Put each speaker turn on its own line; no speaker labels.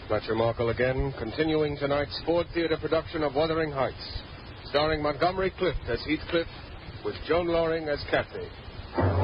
Fletcher Markle again, continuing tonight's Ford Theatre production of Wuthering Heights, starring Montgomery Clift as Heathcliff, with Joan Loring as Kathy.